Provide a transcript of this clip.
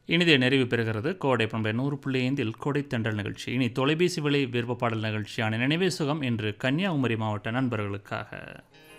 இனிதே நிறைவு பெறுகிறது கோடை பண்பை 100.5 கொடைத்தண்டல் நிகழ்ச்சி. இனி தொலைபேசி வழி விருப்ப பாடல் நிகழ்ச்சியான நினைவே சுகம் இன்று கன்னியாகுமரி மாவட்ட நண்பர்களுக்காக.